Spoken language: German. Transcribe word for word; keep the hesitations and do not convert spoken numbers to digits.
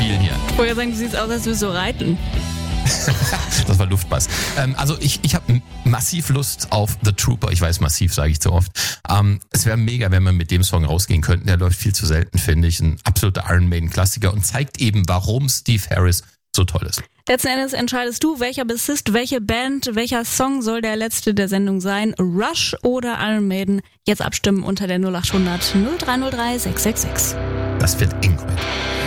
spielen hier. Ich wollte sagen, du siehst aus, als würdest du reiten. Das war Luftbass. Ähm, also ich, ich habe massiv Lust auf The Trooper. Ich weiß, massiv sage ich zu oft. Ähm, es wäre mega, wenn wir mit dem Song rausgehen könnten. Der läuft viel zu selten, finde ich. Ein absoluter Iron Maiden-Klassiker und zeigt eben, warum Steve Harris so toll ist. Letzten Endes entscheidest du, welcher Bassist, welche Band, welcher Song soll der letzte der Sendung sein. Rush oder Iron Maiden? Jetzt abstimmen unter der null acht hundert null drei null drei sechs sechs sechs. Das wird eng heute.